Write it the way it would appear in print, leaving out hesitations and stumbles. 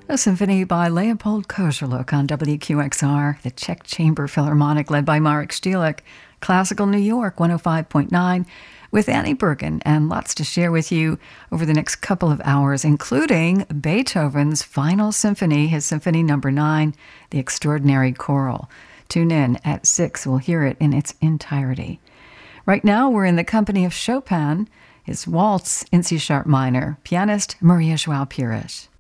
A symphony by Leopold Kozeluk on WQXR, the Czech Chamber Philharmonic led by Marek Stielik, Classical New York 105.9, with Annie Bergen, and lots to share with you over the next couple of hours, including Beethoven's Final Symphony, his Symphony No. 9, The Extraordinary Choral. Tune in at 6. We'll hear it in its entirety. Right now, we're in the company of Chopin, his waltz in C-sharp minor, pianist Maria João Pires.